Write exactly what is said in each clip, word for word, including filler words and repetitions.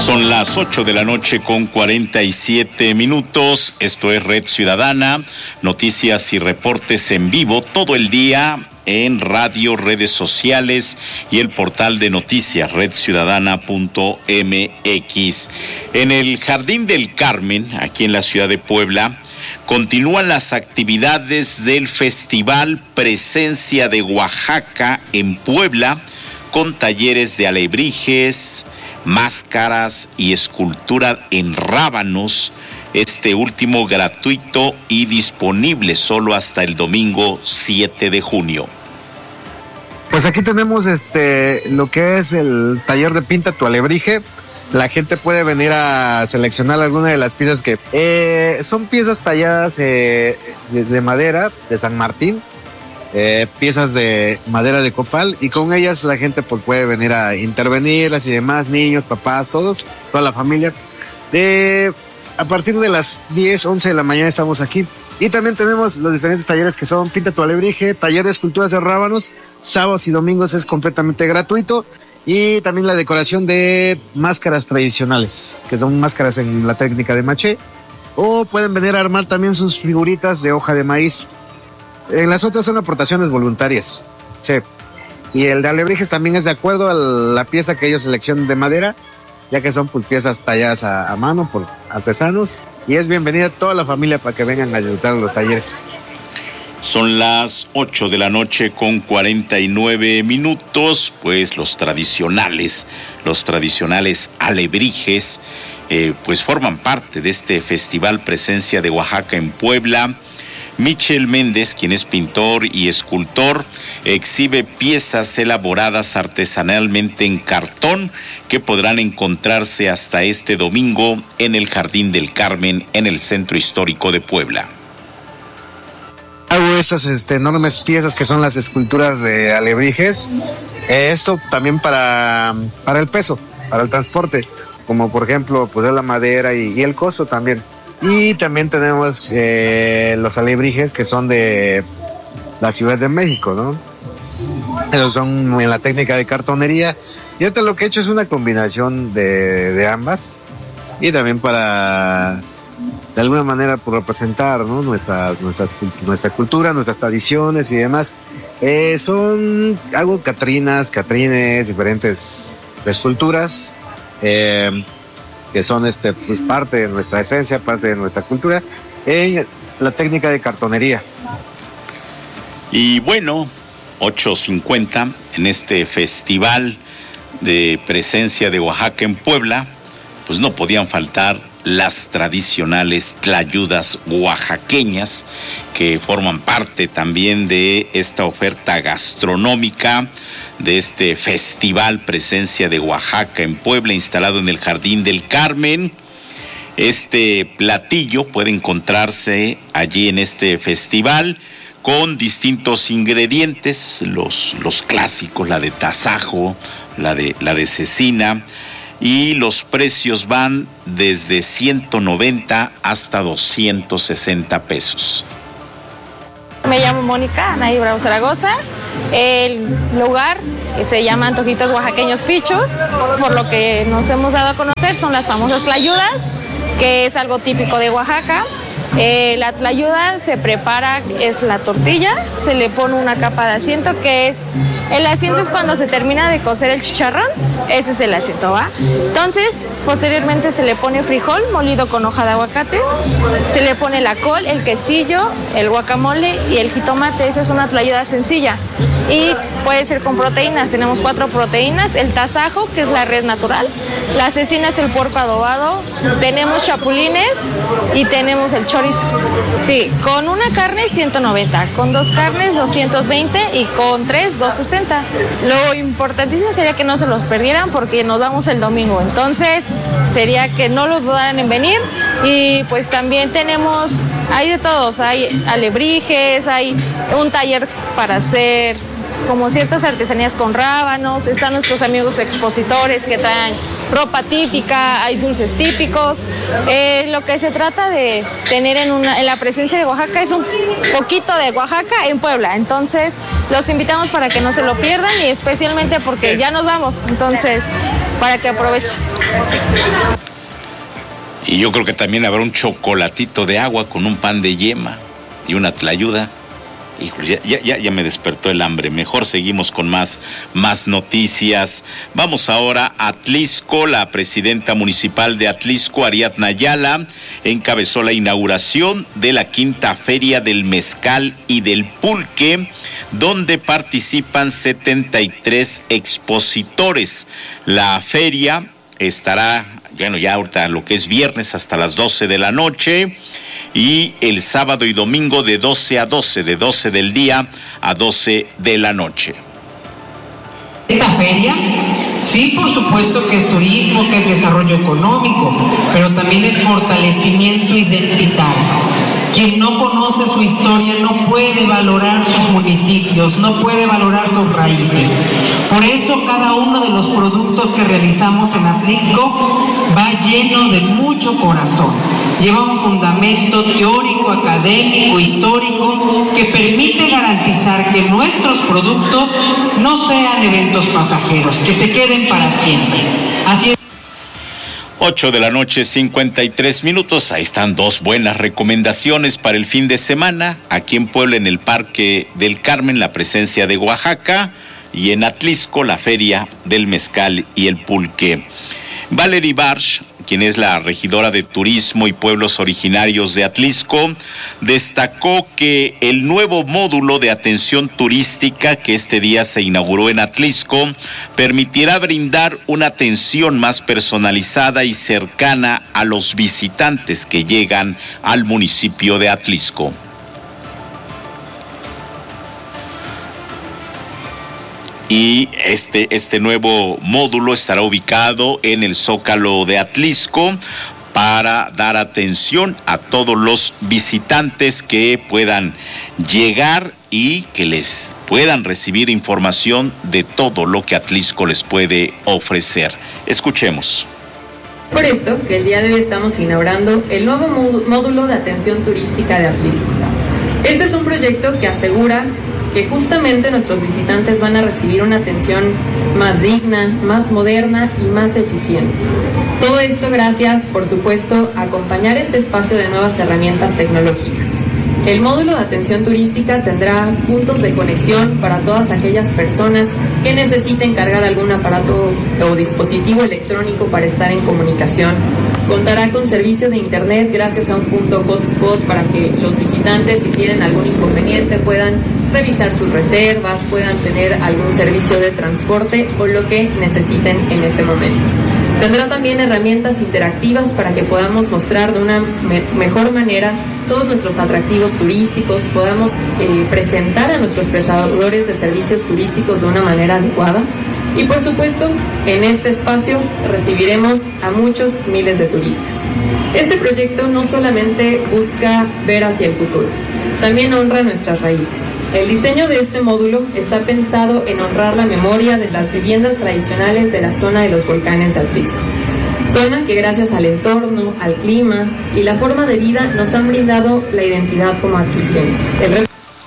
Son las ocho de la noche con cuarenta y siete minutos. Esto es Red Ciudadana, noticias y reportes en vivo todo el día en radio, redes sociales y el portal de noticias red ciudadana punto m x. En el Jardín del Carmen, aquí en la ciudad de Puebla, continúan las actividades del Festival Presencia de Oaxaca en Puebla, con talleres de alebrijes, máscaras y escultura en rábanos, este último gratuito y disponible solo hasta el domingo siete de junio. Pues aquí tenemos este lo que es el taller de Pinta tu Alebrije. La gente puede venir a seleccionar alguna de las piezas que eh, son piezas talladas eh, de, de madera de San Martín, eh, piezas de madera de copal, y con ellas la gente pues, puede venir a intervenirlas y demás, niños, papás, todos, toda la familia. De, a partir de las diez, once de la mañana estamos aquí. Y también tenemos los diferentes talleres que son Pinta tu Alebrije, taller de esculturas de rábanos, sábados y domingos es completamente gratuito. Y también la decoración de máscaras tradicionales, que son máscaras en la técnica de maché. O pueden venir a armar también sus figuritas de hoja de maíz. En las otras son aportaciones voluntarias. Sí. Y el de alebrijes también es de acuerdo a la pieza que ellos seleccionan de madera, ya que son pues, piezas talladas a, a mano por artesanos. Y es bienvenida toda la familia para que vengan a disfrutar los talleres. Son las ocho de la noche con cuarenta y nueve minutos, pues los tradicionales, los tradicionales alebrijes, eh, pues forman parte de este Festival Presencia de Oaxaca en Puebla. Michel Méndez, quien es pintor y escultor, exhibe piezas elaboradas artesanalmente en cartón que podrán encontrarse hasta este domingo en el Jardín del Carmen, en el Centro Histórico de Puebla. Hago esas este, enormes piezas que son las esculturas de alebrijes. Eh, esto también para, para el peso, para el transporte, como por ejemplo pues la madera y, y el costo también. Y también tenemos eh, los alebrijes que son de la Ciudad de México, ¿no? Esos son en la técnica de cartonería. Y ahorita lo que he hecho es una combinación de, de ambas. Y también para, de alguna manera, por representar, ¿no? nuestras, nuestras, nuestra cultura, nuestras tradiciones y demás. Eh, son algo catrinas, catrines, diferentes esculturas. Eh, que son este, pues, parte de nuestra esencia, parte de nuestra cultura, en la técnica de cartonería. Y bueno, ocho cincuenta en este Festival de Presencia de Oaxaca en Puebla, pues no podían faltar las tradicionales tlayudas oaxaqueñas, que forman parte también de esta oferta gastronómica de este Festival Presencia de Oaxaca en Puebla, instalado en el Jardín del Carmen. Este platillo puede encontrarse allí en este festival con distintos ingredientes, los, los clásicos, la de tasajo, la de, la de cecina, y los precios van desde ciento noventa hasta doscientos sesenta pesos. Me llamo Mónica Anaí Bravo Zaragoza. El lugar se llama Antojitos Oaxaqueños Pichos. Por lo que nos hemos dado a conocer son las famosas tlayudas, que es algo típico de Oaxaca. Eh, la tlayuda se prepara, es la tortilla, se le pone una capa de asiento, que es, el asiento es cuando se termina de cocer el chicharrón, ese es el asiento, ¿va? Entonces, posteriormente se le pone frijol molido con hoja de aguacate, se le pone la col, el quesillo, el guacamole y el jitomate. Esa es una tlayuda sencilla y puede ser con proteínas. Tenemos cuatro proteínas: el tasajo, que es la res natural, la cecina es el puerco adobado, tenemos chapulines y tenemos el chorizo. Sí, con una carne ciento noventa, con dos carnes doscientos veinte y con tres doscientos sesenta. Lo importantísimo sería que no se los perdieran porque nos vamos el domingo. Entonces sería que no los dudaran en venir. Y pues también tenemos, hay de todos, hay alebrijes, hay un taller para hacer como ciertas artesanías con rábanos, están nuestros amigos expositores que traen ropa típica, hay dulces típicos. Eh, lo que se trata de tener en, una, en la presencia de Oaxaca es un poquito de Oaxaca en Puebla, entonces los invitamos para que no se lo pierdan y especialmente porque ya nos vamos, entonces para que aprovechen. Y yo creo que también habrá un chocolatito de agua con un pan de yema y una tlayuda. Híjole, ya, ya, ya me despertó el hambre. Mejor seguimos con más, más noticias. Vamos ahora a Atlixco. La presidenta municipal de Atlixco, Ariadna Ayala, encabezó la inauguración de la quinta feria del mezcal y del pulque, donde participan setenta y tres expositores. La feria estará, bueno, ya ahorita lo que es viernes hasta las doce de la noche, y el sábado y domingo de doce a doce, de doce del día a doce de la noche. Esta feria, sí, por supuesto que es turismo, que es desarrollo económico, pero también es fortalecimiento identitario. Quien no conoce su historia no puede valorar sus municipios, no puede valorar sus raíces. Por eso cada uno de los productos que realizamos en Atlixco va lleno de mucho corazón. Lleva un fundamento teórico, académico, histórico, que permite garantizar que nuestros productos no sean eventos pasajeros, que se queden para siempre. Así es. ocho de la noche, cincuenta y tres minutos. Ahí están dos buenas recomendaciones para el fin de semana. Aquí en Puebla, en el Parque del Carmen, la presencia de Oaxaca, y en Atlixco, la feria del mezcal y el pulque. Valerie Barsh, quien es la regidora de Turismo y Pueblos Originarios de Atlixco, destacó que el nuevo módulo de atención turística que este día se inauguró en Atlixco permitirá brindar una atención más personalizada y cercana a los visitantes que llegan al municipio de Atlixco. Y este, este nuevo módulo estará ubicado en el Zócalo de Atlixco para dar atención a todos los visitantes que puedan llegar y que les puedan recibir información de todo lo que Atlixco les puede ofrecer. Escuchemos. Por esto, que el día de hoy estamos inaugurando el nuevo módulo de atención turística de Atlixco. Este es un proyecto que asegura que justamente nuestros visitantes van a recibir una atención más digna, más moderna y más eficiente. Todo esto gracias, por supuesto, a acompañar este espacio de nuevas herramientas tecnológicas. El módulo de atención turística tendrá puntos de conexión para todas aquellas personas que necesiten cargar algún aparato o dispositivo electrónico para estar en comunicación. Contará con servicio de internet gracias a un punto hotspot para que los visitantes, si tienen algún inconveniente, puedan revisar sus reservas, puedan tener algún servicio de transporte o lo que necesiten en ese momento. Tendrá también herramientas interactivas para que podamos mostrar de una me- mejor manera todos nuestros atractivos turísticos, podamos eh, presentar a nuestros prestadores de servicios turísticos de una manera adecuada. Y por supuesto, en este espacio recibiremos a muchos miles de turistas. Este proyecto no solamente busca ver hacia el futuro, también honra nuestras raíces. El diseño de este módulo está pensado en honrar la memoria de las viviendas tradicionales de la zona de los volcanes de Atlixco. Zona que gracias al entorno, al clima y la forma de vida nos han brindado la identidad como atlixquenses. El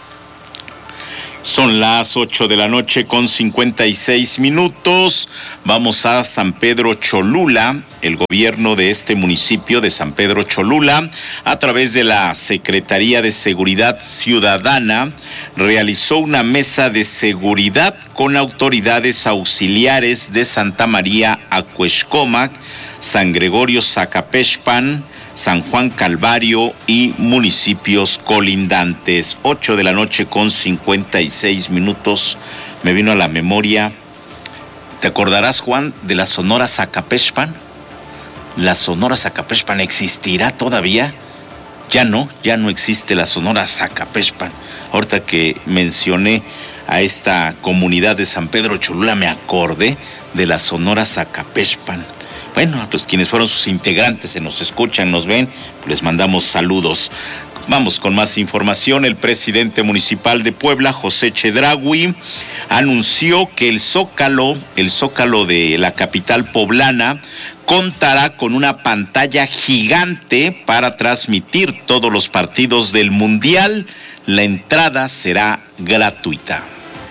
Son las ocho de la noche con cincuenta y seis minutos. Vamos a San Pedro Cholula. El gobierno de este municipio de San Pedro Cholula, a través de la Secretaría de Seguridad Ciudadana, realizó una mesa de seguridad con autoridades auxiliares de Santa María Acuexcomac, San Gregorio Zacapexpan, San Juan Calvario y municipios colindantes. Ocho de la noche con cincuenta y seis minutos. Me vino a la memoria, ¿te acordarás, Juan, de la Sonora Zacapexpan? ¿La Sonora Zacapexpan existirá todavía? Ya no, ya no existe la Sonora Zacapexpan. Ahorita que mencioné a esta comunidad de San Pedro Cholula, me acordé de la Sonora Zacapexpan. Bueno, a los quienes fueron sus integrantes, se nos escuchan, nos ven, les mandamos saludos. Vamos con más información. El presidente municipal de Puebla, José Chedraui, anunció que el Zócalo, el Zócalo de la capital poblana, contará con una pantalla gigante para transmitir todos los partidos del Mundial. La entrada será gratuita.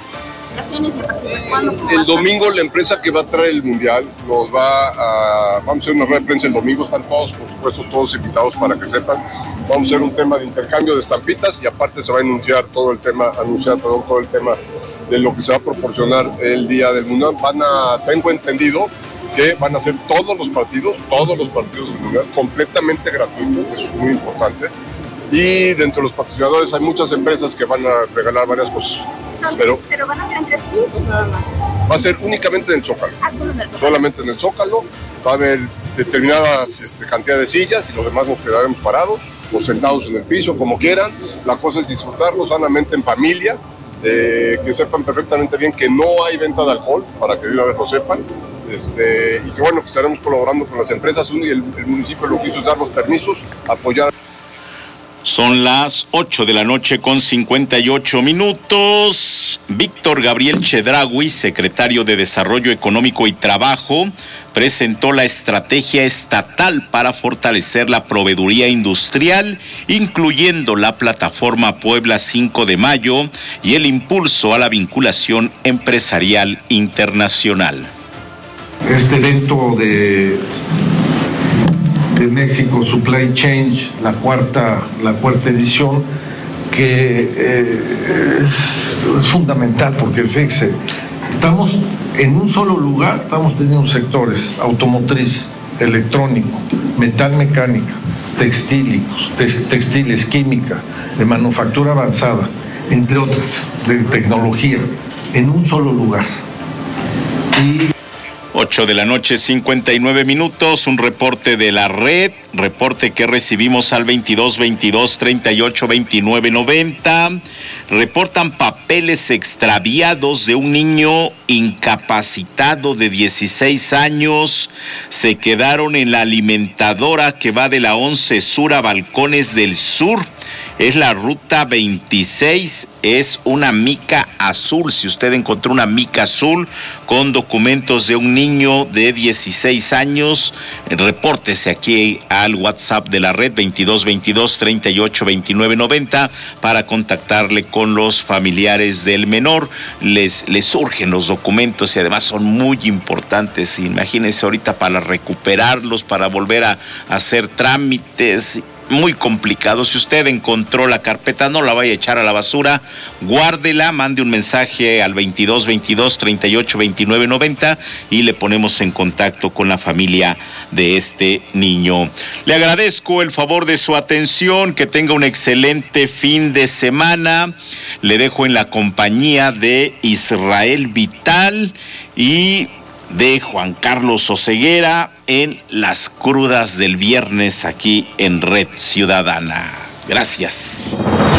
El domingo la empresa que va a traer el Mundial nos va a... Vamos a hacer una rueda de prensa el domingo, están todos, por supuesto, todos invitados para que sepan. Vamos a hacer un tema de intercambio de estampitas y aparte se va a anunciar todo el tema, anunciar, perdón, todo el tema de lo que se va a proporcionar el día del Mundial. Van a, tengo entendido que van a ser todos los partidos, todos los partidos del Mundial, completamente gratuitos, eso es muy importante. Y dentro de los patrocinadores hay muchas empresas que van a regalar varias cosas. Son, pero, pero van a ser en tres puntos nada más. Va a ser únicamente en el Zócalo. Ah, solo en el Zócalo. Solamente en el Zócalo. Va a haber determinadas este, cantidad de sillas y los demás nos quedaremos parados o sentados en el piso, como quieran. La cosa es disfrutarlo sanamente en familia, eh, que sepan perfectamente bien que no hay venta de alcohol, para que de una vez lo sepan. Este, y que bueno, que estaremos colaborando con las empresas. El, el municipio lo que hizo es dar los permisos, apoyar. Son las ocho de la noche con cincuenta y ocho minutos. Víctor Gabriel Chedraui, secretario de Desarrollo Económico y Trabajo, presentó la estrategia estatal para fortalecer la proveeduría industrial, incluyendo la plataforma Puebla cinco de mayo y el impulso a la vinculación empresarial internacional. Este evento de... de México Supply Chain, la cuarta, la cuarta edición, que eh, es, es fundamental porque fíjese, estamos en un solo lugar, estamos teniendo sectores automotriz, electrónico, metal mecánica, textílicos, tex, textiles, química, de manufactura avanzada, entre otras, de tecnología, en un solo lugar. Y ocho de la noche, cincuenta y nueve minutos, un reporte de la red, reporte que recibimos al veintidós veintidós treinta y ocho veintinueve noventa. Reportan papeles extraviados de un niño incapacitado de dieciséis años. Se quedaron en la alimentadora que va de la once Sur a Balcones del Sur. Es la ruta veintiséis, es una mica azul. Si usted encontró una mica azul con documentos de un niño de dieciséis años, repórtese aquí al WhatsApp de la red veintidós veintidós treinta y ocho veintinueve noventa para contactarle con los familiares del menor. Les, les surgen los documentos y además son muy importantes. Imagínense ahorita para recuperarlos, para volver a, a hacer trámites. Muy complicado. Si usted encontró la carpeta, no la vaya a echar a la basura, guárdela, mande un mensaje al veintidós veintidós treinta y ocho veintinueve noventa y le ponemos en contacto con la familia de este niño. Le agradezco el favor de su atención, que tenga un excelente fin de semana. Le dejo en la compañía de Israel Vital y de Juan Carlos Oseguera en Las Crudas del Viernes aquí en Red Ciudadana. Gracias.